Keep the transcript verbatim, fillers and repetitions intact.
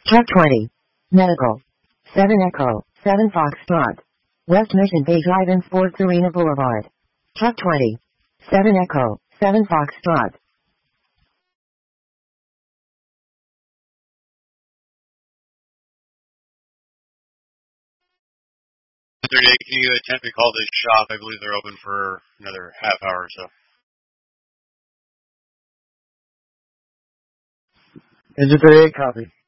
Truck twenty. Medical. seven Echo. seven Foxtrot. West Mission Bay Drive-In Sports Arena Boulevard. Truck twenty. seven Echo. seven Foxtrot. thirty-eight, can you attempt to call this shop? I believe they're open for another half hour or so. Engine thirty-eight, copy.